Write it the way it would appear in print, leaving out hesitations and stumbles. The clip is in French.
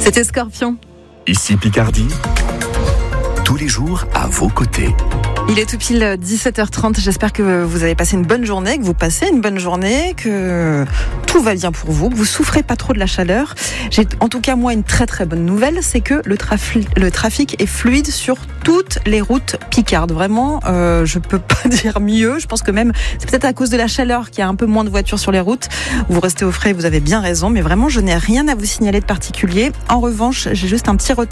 C'était Scorpion. Ici Picardie, tous les jours à vos côtés. Il est tout pile 17h30, j'espère que vous avez passé une bonne journée, que vous passez une bonne journée, que tout va bien pour vous, que vous souffrez pas trop de la chaleur. J'ai en tout cas moi une très très bonne nouvelle, c'est que le trafic est fluide sur toutes les routes picardes. Vraiment, je peux pas dire mieux, je pense que même c'est peut-être à cause de la chaleur qu'il y a un peu moins de voitures sur les routes. Vous restez au frais, vous avez bien raison, mais vraiment je n'ai rien à vous signaler de particulier. En revanche, j'ai juste un petit retard